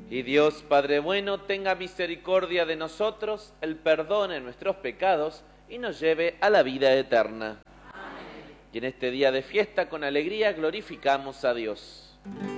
Y Dios Padre bueno tenga misericordia de nosotros, Él perdone nuestros pecados y nos lleve a la vida eterna. Amén. Y en este día de fiesta con alegría glorificamos a Dios.